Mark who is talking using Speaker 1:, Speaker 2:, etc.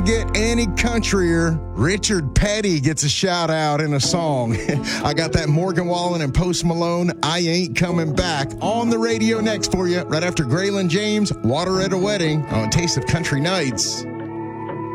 Speaker 1: get any countryer. Richard Petty gets a shout out in a song. I got that Morgan Wallen and Post Malone, I Ain't Coming Back, on the radio next for you, right after Graylin James, Water at a Wedding on Taste of Country Nights.